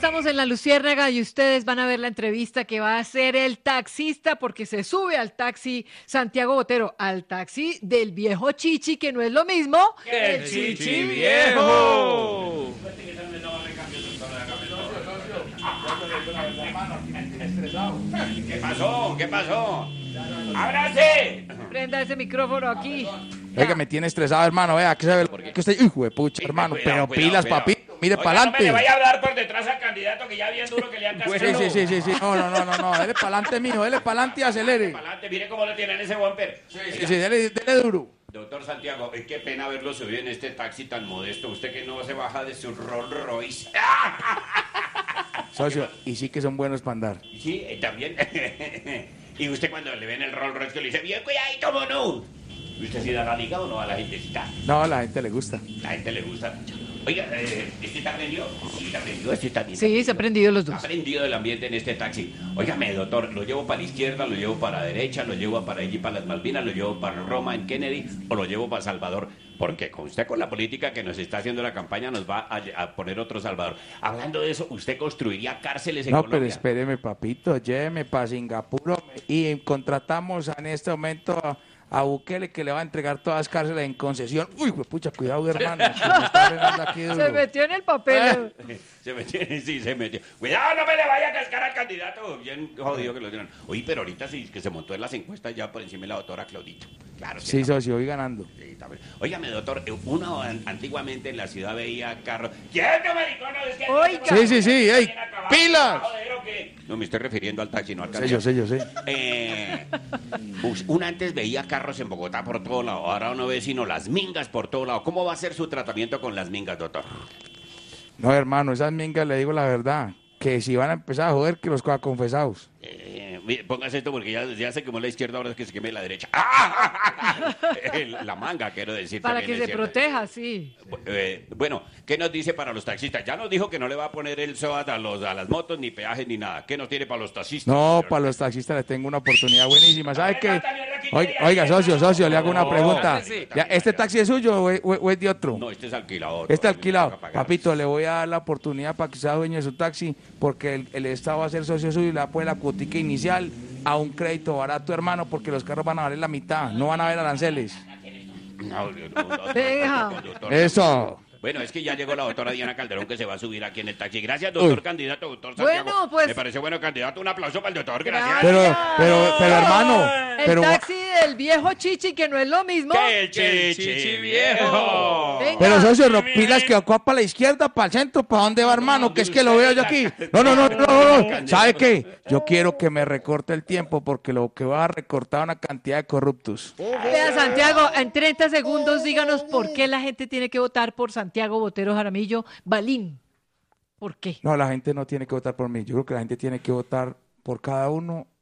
estamos en La Luciérnaga y ustedes van a ver la entrevista que va a hacer el taxista porque se sube al taxi Santiago Botero, al taxi del viejo Chichi, que no es lo mismo ¡Que el Chichi viejo! ¿Qué pasó? ¿Qué pasó? ¡Ábrase! Prenda ese micrófono aquí. Oiga, me tiene estresado, hermano. Vea, que se ve que usted, hijo de pucha, hermano. Cuidado, Pero cuidado, pilas, cuidado. papito. Mire Oiga, para no me le adelante. vaya a hablar por detrás al candidato que ya bien duro que le han cascado. Sí. No. Dele para adelante, mijo. Dele para adelante y acelere. Para adelante, mire cómo le tienen ese bumper. Sí, dele duro. Doctor Santiago, qué pena verlo subido en este taxi tan modesto. Usted que no se baja de su Rolls Royce. Socio, y sí que son buenos para andar. Sí, también. Y usted cuando le ven el Rolls Royce que le dice, bien cuidadito, mono. ¿Usted sí da la liga o no a la gentecita? No, a la gente le gusta. La gente le gusta. Oiga, ¿este está prendido? Sí, está prendido. Este está bien. Sí, se han prendido los Ha dos. prendido el ambiente en este taxi. Óigame, doctor, ¿lo llevo para la izquierda, lo llevo para la derecha, lo llevo para allí, para las Malvinas, lo llevo para Roma, en Kennedy, o lo llevo para Salvador? Porque con usted, con la política que nos está haciendo la campaña, nos va a poner otro Salvador. Hablando de eso, ¿usted construiría cárceles en No, pero Colombia? espéreme, papito. Lléveme para Singapur y contratamos en este momento a Bukele, que le va a entregar todas las cárceles en concesión. Uy, pucha, cuidado, hermano. que me está frenando aquí duro. Se metió en el papel. Se metió, sí, se metió. Cuidado, no me le vaya a cascar al candidato. Bien jodido que lo dieron. Oye, pero ahorita sí que se montó en las encuestas ya por encima de la doctora Claudito. Claro, Sí, está- socio, voy ganando. sí, está bien. Óigame, doctor, uno antiguamente en la ciudad veía carros. ¡Quieto, maricón! No, es que Oiga. Sí, ey, pilas. Joder, ¿o qué? No, me estoy refiriendo al taxi, no al Sé camión. yo sé. Uno antes veía carros en Bogotá por todo lado, ahora uno ve sino las mingas por todo lado. ¿Cómo va a ser su tratamiento con las mingas, doctor? No, hermano, esas mingas, le digo la verdad, que si van a empezar a joder, que los coja confesados. Mire, póngase esto porque ya se quemó la izquierda, ahora es que se queme la derecha. La manga, quiero decir. Para también que es se cierto. proteja, sí. Bueno, ¿qué nos dice para los taxistas? Ya nos dijo que no le va a poner el SOAT a las motos, ni peajes, ni nada. ¿Qué nos tiene para los taxistas? No, señor? para los taxistas les tengo una oportunidad buenísima. ¿Sabe qué? También aquí Oiga, socio, le hago una No, pregunta. sí, Ya, ¿este taxi es suyo o es de otro? No, este es alquilado. Este a mí me alquilado. toca pagar. Papito, le voy a dar la oportunidad para que sea dueño de su taxi, porque el Estado va a ser socio suyo y le va a poner la cuotica inicial a un crédito barato, hermano, porque los carros van a valer la mitad, no van a haber aranceles. No, Deja. doctor. Eso. Bueno, es que ya llegó la doctora Diana Calderón que se va a subir aquí en el taxi. Gracias, doctor Uy. candidato, doctor Santiago. Bueno, pues- Me parece bueno candidato. Un aplauso para el doctor. Gracias. Pero, hermano, El pero, taxi del viejo Chichi, que no es lo mismo. ¡Que el chichi viejo! Venga. pero socio, no, pilas que va para la izquierda, para el centro, ¿para dónde va, hermano? Que es que lo veo yo aquí. No. ¿Sabe qué? Yo quiero que me recorte el tiempo, porque lo que va a recortar una cantidad de corruptos. Vea, Santiago, en 30 segundos díganos por qué la gente tiene que votar por Santiago Botero Jaramillo Balín. ¿Por qué? No, la gente no tiene que votar por mí. Yo creo que la gente tiene que votar por cada uno